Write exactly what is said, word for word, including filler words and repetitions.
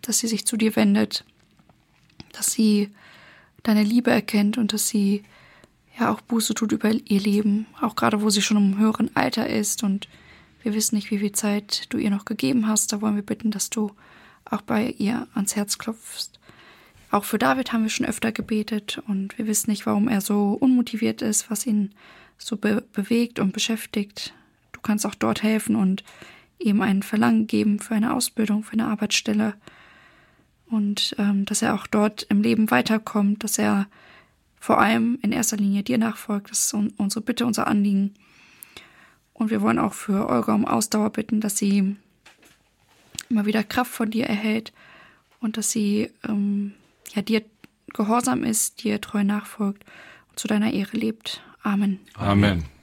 dass sie sich zu dir wendet, dass sie deine Liebe erkennt und dass sie ja auch Buße tut über ihr Leben, auch gerade wo sie schon im höheren Alter ist und wir wissen nicht, wie viel Zeit du ihr noch gegeben hast. Da wollen wir bitten, dass du auch bei ihr ans Herz klopfst. Auch für David haben wir schon öfter gebetet und wir wissen nicht, warum er so unmotiviert ist, was ihn so be- bewegt und beschäftigt. Du kannst auch dort helfen und ihm ein Verlangen geben für eine Ausbildung, für eine Arbeitsstelle und ähm, dass er auch dort im Leben weiterkommt, dass er vor allem in erster Linie dir nachfolgt. Das ist un- unsere Bitte, unser Anliegen. Und wir wollen auch für Olga um Ausdauer bitten, dass sie immer wieder Kraft von dir erhält und dass sie ähm, ja, dir gehorsam ist, dir treu nachfolgt und zu deiner Ehre lebt. Amen. Amen.